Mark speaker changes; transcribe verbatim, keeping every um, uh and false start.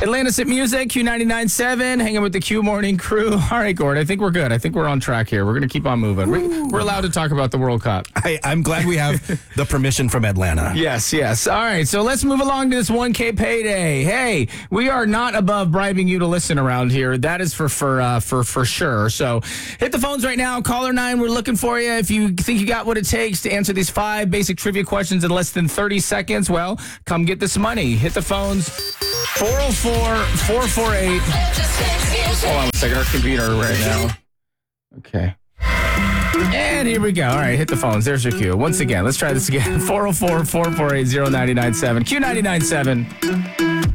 Speaker 1: Atlantis at Music, Q ninety-nine point seven, hanging with the Q Morning crew. All right, Gord, I think we're good. I think we're on track here. We're going to keep on moving. We, we're allowed to talk about the World Cup.
Speaker 2: I, I'm glad we have the permission from Atlanta.
Speaker 1: Yes, yes. All right, so let's move along to this one K payday. Hey, we are not above bribing you to listen around here. That is for for uh, for for sure. So hit the phones right now. Caller nine, we're looking for you. If you think you got what it takes to answer these five basic trivia questions in less than thirty seconds, well, come get this money. Hit the phones. four oh four, four four eight. Hold on a second. Our computer right now. Okay. And here we go. All right, hit the phones. There's your cue. Once again, let's try this again. four oh four, four four eight, oh nine nine seven. Q ninety-nine point seven.